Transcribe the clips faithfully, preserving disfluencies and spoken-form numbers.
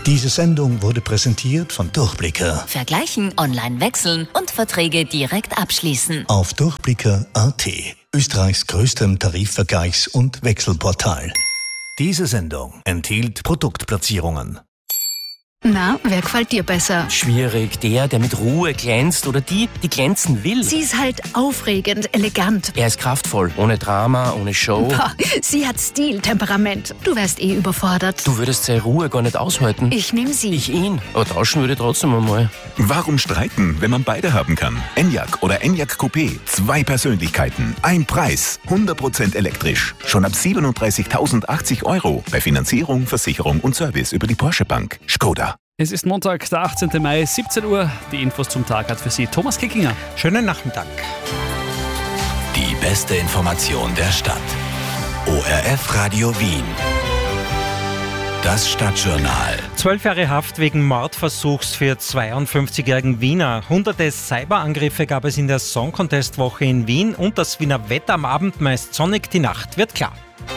Diese Sendung wurde präsentiert von Durchblicker. Vergleichen, online wechseln und Verträge direkt abschließen. Auf durchblicker punkt a t, Österreichs größtem Tarifvergleichs- und Wechselportal. Diese Sendung enthielt Produktplatzierungen. Na, wer gefällt dir besser? Schwierig. Der, der mit Ruhe glänzt oder die, die glänzen will. Sie ist halt aufregend, elegant. Er ist kraftvoll, ohne Drama, ohne Show. Boah, sie hat Stil, Temperament. Du wärst eh überfordert. Du würdest seine Ruhe gar nicht aushalten. Ich nehm sie. Ich ihn. Aber tauschen würde ich trotzdem einmal. Warum streiten, wenn man beide haben kann? Enyaq oder Enyaq Coupé. Zwei Persönlichkeiten, ein Preis. hundert Prozent elektrisch. Schon ab siebenunddreißigtausendachtzig Euro. Bei Finanzierung, Versicherung und Service über die Porsche Bank. Skoda. Es ist Montag, der achtzehnten Mai, siebzehn Uhr. Die Infos zum Tag hat für Sie Thomas Kickinger. Schönen Nachmittag. Die beste Information der Stadt. O R F Radio Wien. Das Stadtjournal. Zwölf Jahre Haft wegen Mordversuchs für zweiundfünfzigjährigen Wiener. Hunderte Cyberangriffe gab es in der Song Contest Woche in Wien und das Wiener Wetter am Abend meist sonnig, die Nacht wird klar.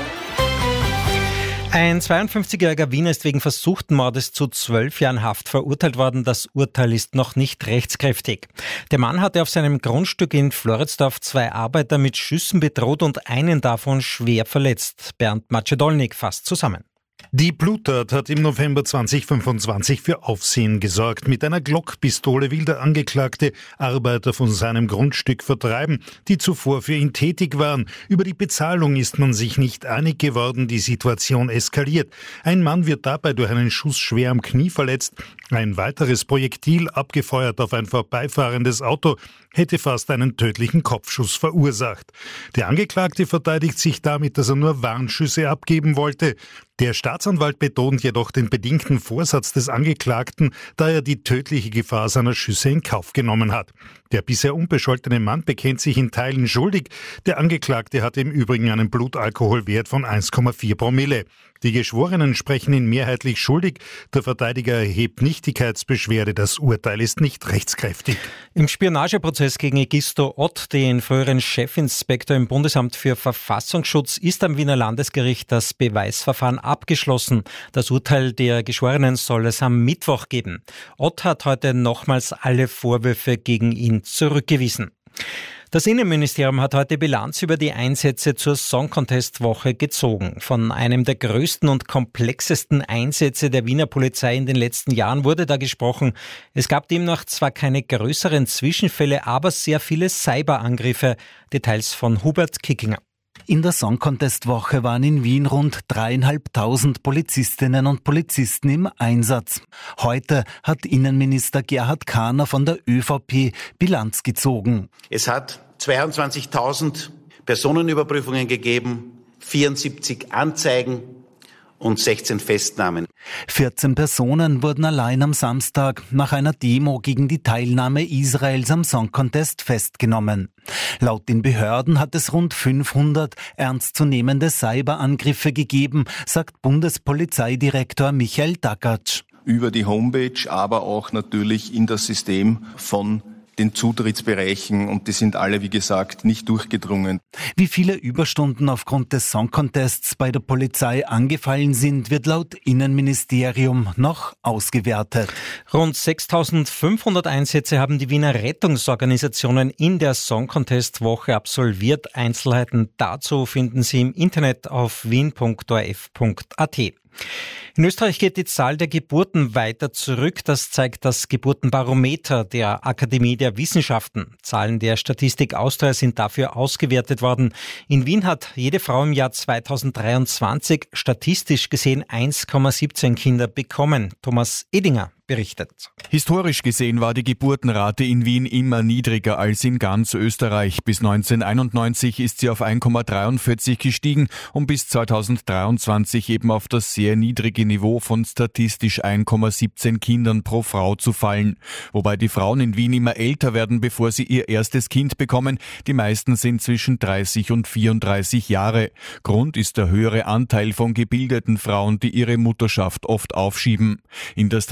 Ein zweiundfünfzigjähriger Wiener ist wegen versuchten Mordes zu zwölf Jahren Haft verurteilt worden. Das Urteil ist noch nicht rechtskräftig. Der Mann hatte auf seinem Grundstück in Floridsdorf zwei Arbeiter mit Schüssen bedroht und einen davon schwer verletzt. Bernd Macedolnik fasst zusammen. Die Bluttat hat im November zweitausendfünfundzwanzig für Aufsehen gesorgt. Mit einer Glockpistole will der Angeklagte Arbeiter von seinem Grundstück vertreiben, die zuvor für ihn tätig waren. Über die Bezahlung ist man sich nicht einig geworden. Die Situation eskaliert. Ein Mann wird dabei durch einen Schuss schwer am Knie verletzt. Ein weiteres Projektil, abgefeuert auf ein vorbeifahrendes Auto, hätte fast einen tödlichen Kopfschuss verursacht. Der Angeklagte verteidigt sich damit, dass er nur Warnschüsse abgeben wollte. Der Staatsanwalt betont jedoch den bedingten Vorsatz des Angeklagten, da er die tödliche Gefahr seiner Schüsse in Kauf genommen hat. Der bisher unbescholtene Mann bekennt sich in Teilen schuldig. Der Angeklagte hatte im Übrigen einen Blutalkoholwert von eins Komma vier Promille. Die Geschworenen sprechen ihn mehrheitlich schuldig. Der Verteidiger erhebt Nichtigkeitsbeschwerde. Das Urteil ist nicht rechtskräftig. Im Spionageprozess gegen Egisto Ott, den früheren Chefinspektor im Bundesamt für Verfassungsschutz, ist am Wiener Landesgericht das Beweisverfahren abgeschlossen. Das Urteil der Geschworenen soll es am Mittwoch geben. Ott hat heute nochmals alle Vorwürfe gegen ihn zurückgewiesen. Das Innenministerium hat heute Bilanz über die Einsätze zur Song Contest Woche gezogen. Von einem der größten und komplexesten Einsätze der Wiener Polizei in den letzten Jahren wurde da gesprochen. Es gab demnach zwar keine größeren Zwischenfälle, aber sehr viele Cyberangriffe. Details von Hubert Kickinger. In der Song Contest Woche waren in Wien rund dreieinhalbtausend Polizistinnen und Polizisten im Einsatz. Heute hat Innenminister Gerhard Kahner von der ÖVP Bilanz gezogen. Es hat zweiundzwanzigtausend Personenüberprüfungen gegeben, vierundsiebzig Anzeigen und sechzehn Festnahmen. vierzehn Personen wurden allein am Samstag nach einer Demo gegen die Teilnahme Israels am Song Contest festgenommen. Laut den Behörden hat es rund fünfhundert ernstzunehmende Cyberangriffe gegeben, sagt Bundespolizeidirektor Michael Daggatsch. Über die Homepage, aber auch natürlich in das System von den Zutrittsbereichen, und die sind alle, wie gesagt, nicht durchgedrungen. Wie viele Überstunden aufgrund des Song Contests bei der Polizei angefallen sind, wird laut Innenministerium noch ausgewertet. Rund sechstausendfünfhundert Einsätze haben die Wiener Rettungsorganisationen in der Song Contest Woche absolviert. Einzelheiten dazu finden Sie im Internet auf wien punkt o r f punkt a t. In Österreich geht die Zahl der Geburten weiter zurück. Das zeigt das Geburtenbarometer der Akademie der Wissenschaften. Zahlen der Statistik Austria sind dafür ausgewertet worden. In Wien hat jede Frau im Jahr zweitausenddreiundzwanzig statistisch gesehen eins Komma siebzehn Kinder bekommen. Thomas Edinger berichtet. Historisch gesehen war die Geburtenrate in Wien immer niedriger als in ganz Österreich. Bis neunzehnhunderteinundneunzig ist sie auf eins Komma dreiundvierzig gestiegen, um bis zweitausenddreiundzwanzig eben auf das sehr niedrige Niveau von statistisch eins Komma siebzehn Kindern pro Frau zu fallen. Wobei die Frauen in Wien immer älter werden, bevor sie ihr erstes Kind bekommen. Die meisten sind zwischen dreißig und vierunddreißig Jahre. Grund ist der höhere Anteil von gebildeten Frauen, die ihre Mutterschaft oft aufschieben. In der Statistik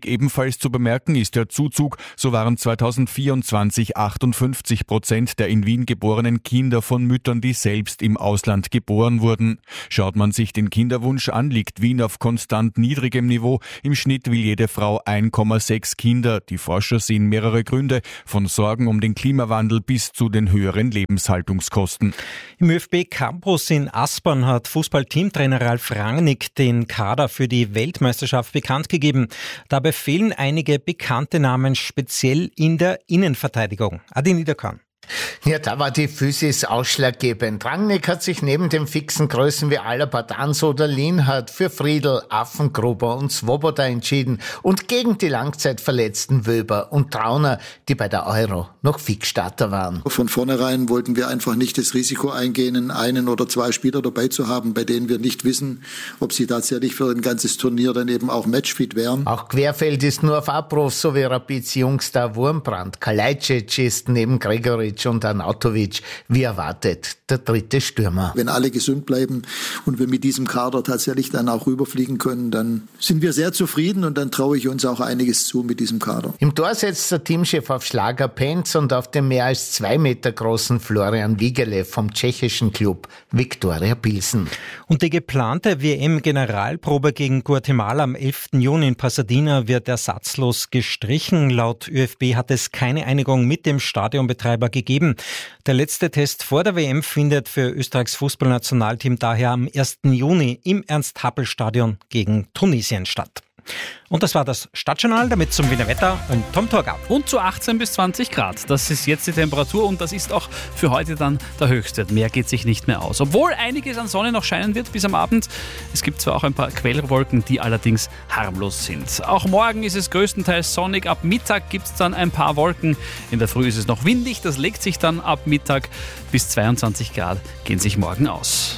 Auffällig ebenfalls zu bemerken ist der Zuzug. So waren zweitausendvierundzwanzig achtundfünfzig Prozent der in Wien geborenen Kinder von Müttern, die selbst im Ausland geboren wurden. Schaut man sich den Kinderwunsch an, liegt Wien auf konstant niedrigem Niveau. Im Schnitt will jede Frau eins Komma sechs Kinder. Die Forscher sehen mehrere Gründe, von Sorgen um den Klimawandel bis zu den höheren Lebenshaltungskosten. Im ÖFB Campus in Aspern hat Fußball-Teamtrainer Ralf Rangnick den Kader für die Weltmeisterschaft bekannt gegeben. Dabei fehlen einige bekannte Namen, speziell in der Innenverteidigung. Adi Niederkorn. Ja, da war die Physis ausschlaggebend. Rangnick hat sich neben den fixen Größen wie Alaba, Danso oder Lienhardt für Friedl, Affengruber und Svoboda entschieden und gegen die langzeitverletzten Wöber und Trauner, die bei der Euro noch Fixstarter waren. Von vornherein wollten wir einfach nicht das Risiko eingehen, einen oder zwei Spieler dabei zu haben, bei denen wir nicht wissen, ob sie tatsächlich für ein ganzes Turnier dann eben auch matchfit wären. Auch Querfeld ist nur auf Abruf, so wie Rapids Jungstar Wurmbrand. Kalajdzic ist neben Gregoritsch und Arnautovic, wie erwartet, der dritte Stürmer. Wenn alle gesund bleiben und wir mit diesem Kader tatsächlich dann auch rüberfliegen können, dann sind wir sehr zufrieden und dann traue ich uns auch einiges zu mit diesem Kader. Im Tor setzt der Teamchef auf Schlager Penz und auf den mehr als zwei Meter großen Florian Wigele vom tschechischen Club Viktoria Pilsen. Und die geplante W M-Generalprobe gegen Guatemala am elften Juni in Pasadena wird ersatzlos gestrichen. Laut ÖFB hat es keine Einigung mit dem Stadionbetreiber gegeben. Der letzte Test vor der W M findet für Österreichs Fußballnationalteam daher am ersten Juni im Ernst-Happel-Stadion gegen Tunesien statt. Und das war das Stadtjournal, damit zum Wiener Wetter und Tom Torgau. Und zu achtzehn bis zwanzig Grad. Das ist jetzt die Temperatur und das ist auch für heute dann der Höchstwert. Mehr geht sich nicht mehr aus. Obwohl einiges an Sonne noch scheinen wird bis am Abend. Es gibt zwar auch ein paar Quellwolken, die allerdings harmlos sind. Auch morgen ist es größtenteils sonnig. Ab Mittag gibt es dann ein paar Wolken. In der Früh ist es noch windig. Das legt sich dann ab Mittag bis zweiundzwanzig Grad gehen sich morgen aus.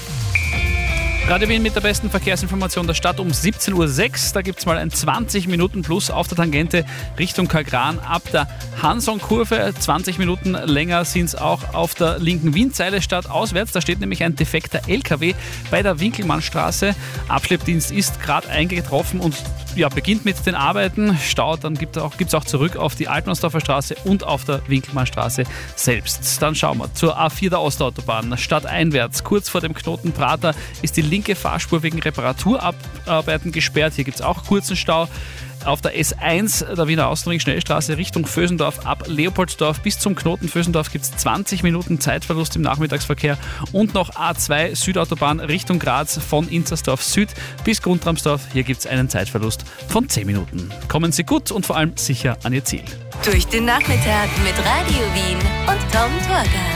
Radio Wien mit der besten Verkehrsinformation der Stadt um siebzehn Uhr sechs. Da gibt es mal ein zwanzig Minuten Plus auf der Tangente Richtung Kalkran ab der Hanson-Kurve. zwanzig Minuten länger sind es auch auf der linken Wien-Zeile stadtauswärts. Da steht nämlich ein defekter L K W bei der Winkelmannstraße. Abschleppdienst ist gerade eingetroffen und ja, beginnt mit den Arbeiten. Stau, dann gibt es auch, gibt's auch zurück auf die Altmannsdorfer Straße und auf der Winkelmannstraße selbst. Dann schauen wir zur A vier der Ostautobahn. Stadteinwärts, kurz vor dem Knoten Prater, ist die linke Fahrspur wegen Reparaturarbeiten gesperrt. Hier gibt es auch kurzen Stau. Auf der S eins der Wiener Außenring Schnellstraße Richtung Vösendorf ab Leopoldsdorf bis zum Knoten Vösendorf gibt es zwanzig Minuten Zeitverlust im Nachmittagsverkehr und noch A zwei Südautobahn Richtung Graz von Inzersdorf Süd bis Grundramsdorf. Hier gibt es einen Zeitverlust von zehn Minuten. Kommen Sie gut und vor allem sicher an Ihr Ziel. Durch den Nachmittag mit Radio Wien und Tom Torgau.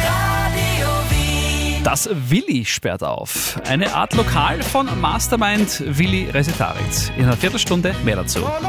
Das Willi sperrt auf. Eine Art Lokal von Mastermind Willi Resetaritz. In einer Viertelstunde mehr dazu.